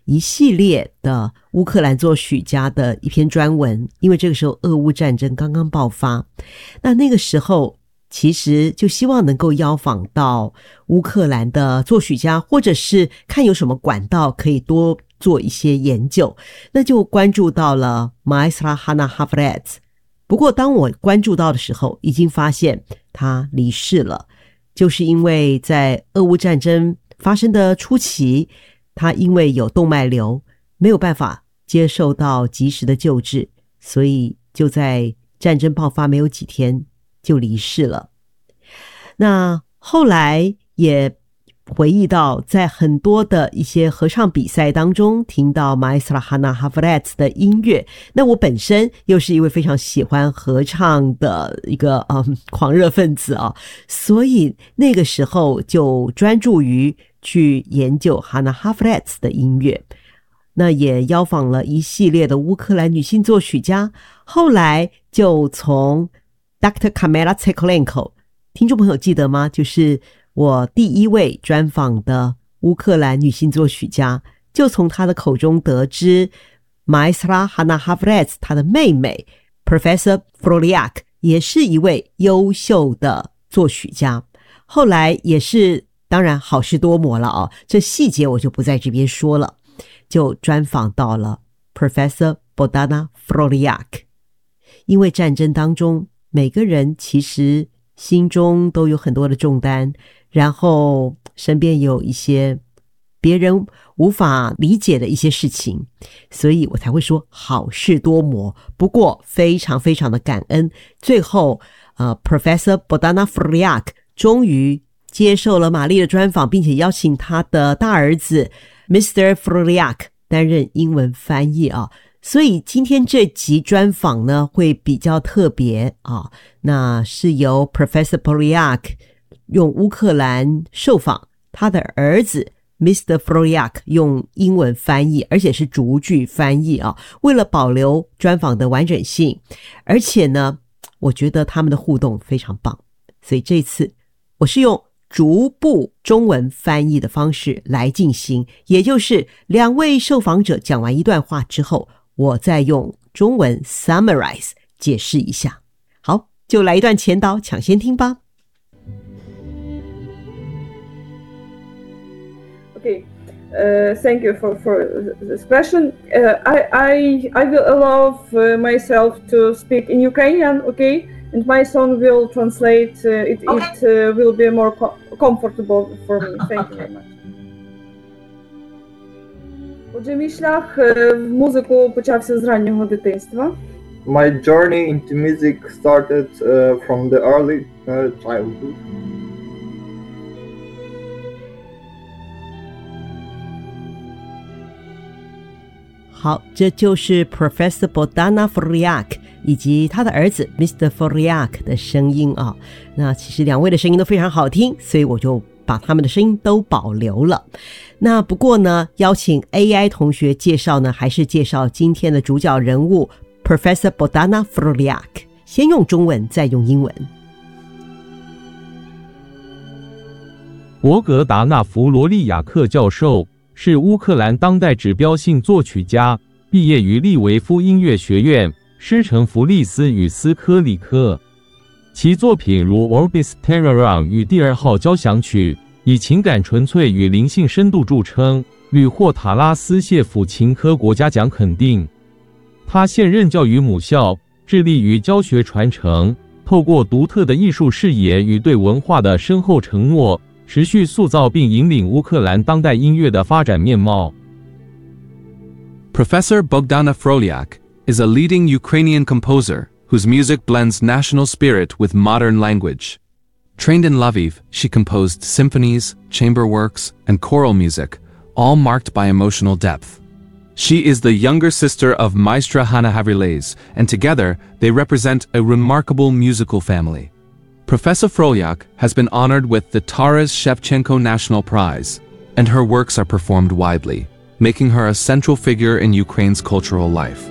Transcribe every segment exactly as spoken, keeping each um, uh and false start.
一系列的乌克兰作曲家的一篇专文，因为这个时候俄乌战争刚刚爆发，那那个时候其实就希望能够邀访到乌克兰的作曲家，或者是看有什么管道可以多做一些研究，那就关注到了 Maestra Hana Havlets。 不过当我关注到的时候，已经发现他离世了，就是因为在俄乌战争发生的初期，他因为有动脉瘤，没有办法接受到及时的救治，所以就在战争爆发没有几天就离世了。那后来也回忆到在很多的一些合唱比赛当中听到 Maestra Hana Havlets 的音乐，那我本身又是一位非常喜欢合唱的一个嗯狂热分子啊，所以那个时候就专注于去研究 Hana Havlets 的音乐，那也邀访了一系列的乌克兰女性作曲家，后来就从 Doctor Kamila Tsekolenko， 听众朋友记得吗？就是我第一位专访的乌克兰女性作曲家，就从她的口中得知 Maestra Hana Havlets 她的妹妹 Professor Froliak 也是一位优秀的作曲家，后来也是当然好事多磨了哦，这细节我就不在这边说了，就专访到了 Professor Bogdana Froliak。 因为战争当中每个人其实心中都有很多的重担，然后身边有一些别人无法理解的一些事情，所以我才会说好事多磨。不过非常非常的感恩，最后呃 Professor Bogdana Froliak 终于接受了玛丽的专访，并且邀请他的大儿子 Mister Froliak 担任英文翻译啊。所以今天这集专访呢会比较特别啊，那是由 Professor Froliak 用乌克兰受访，他的儿子 Mister Froliak 用英文翻译，而且是逐句翻译啊。为了保留专访的完整性，而且呢我觉得他们的互动非常棒，所以这次我是用逐步中文翻译的方式来进行，也就是两位受访者讲完一段话之后，我再用中文 summarize 解释一下。好，就来一段前导抢先听吧。 Okay, uh, thank you for, for this question. Uh, I, I, I will allow uh, myself to speak in Ukrainian, okay? And my son will translate, uh, it, okay. it uh, will be more co- comfortable for me. Thank you very much. Отже, мій шлях в музику почався з раннього дитинства. My journey into music started uh, from the early uh, childhood. 好，这就是 Professor Bogdana Froliak 以及他的儿子 Mister Froliak 的声音啊。那其实两位的声音都非常好听，所以我就把他们的声音都保留了。那不过呢，邀请 A I 同学介绍呢，还是介绍今天的主角人物 Professor Bogdana Froliak。 先用中文，再用英文。 博格达纳·弗罗利亚克教授是乌克兰当代指标性作曲家，毕业于利维夫音乐学院、师承弗利斯与斯科里克。其作品如 Orbis Terrarum 与第二号交响曲以情感纯粹与灵性深度著称，屡获塔拉斯谢甫琴科国家奖肯定。他现任教于母校，致力于教学传承，透过独特的艺术视野与对文化的深厚承诺，持续塑造并引领乌克兰当代音乐的发展面貌。 Professor Bogdana Froliak is a leading Ukrainian composer whose music blends national spirit with modern language. Trained in Lviv, she composed symphonies, chamber works, and choral music, all marked by emotional depth. She is the younger sister of Maestra Hana Havlets, and together they represent a remarkable musical family. Professor Froliak has been honored with the Taras Shevchenko National Prize, and her works are performed widely, making her a central figure in Ukraine's cultural life.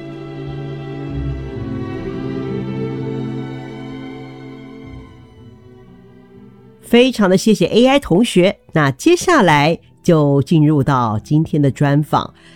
非常的谢谢 A I 同学，那接下来就进入到今天的专访。